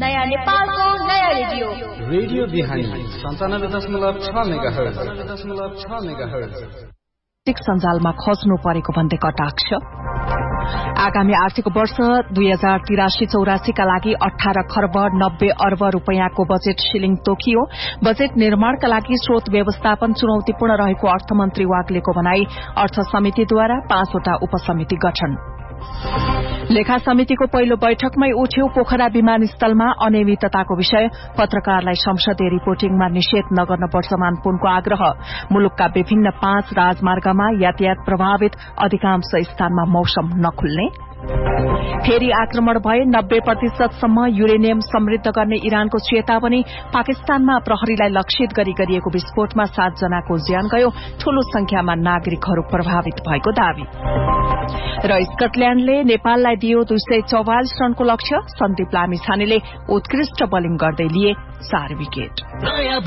नयाँ नेपालको नयाँ रेडियो रेडियो बिहानी 97.6 मेगाहर्ज सञ्जालमा खोज्नु परेको भन्दै कटाक्ष। आगामी आर्थिक वर्ष 2083-84 का लागि 18 खर्ब 90 अर्ब रूपैयाँको बजेट सिलिङ तोकियो। बजेट निर्माणका लागि स्रोत व्यवस्थापन चुनौतीपूर्ण रहेको अर्थमन्त्री वाग्लेको भनाई। अर्थ समितिद्वारा 5 वटा उपसमिति गठन। लेखा समितिको पहिलो बैठकमै उठ्यो पोखरा विमानस्थलमा अनियमितताको विषय। पत्रकारलाई संसदीय रिपोर्टिङमा निषेध नगर्न वर्षमान पुनको आग्रह। मुलुकका विभिन्न 5 राजमार्गमा यातायात प्रभावित, अधिकांश स्थानमा मौसम नखुल्ने। फेरि आक्रमण भए 90% सम्म युरेनियम समृद्ध गर्ने इरानको चेतावनी। पाकिस्तानमा प्रहरीलाई लक्षित गरी गरिएको विस्फोटमा 7 जनाको ज्यान गयो। ठूलो संख्यामा नागरिकहरू प्रभावित भएको दावी। र स्कटल्याण्डले नेपाललाई दियो 244 रनको लक्ष्य। सन्दीप लामिछानेले उत्कृष्ट बोलिङ गर्दै लिए 4 विकेट।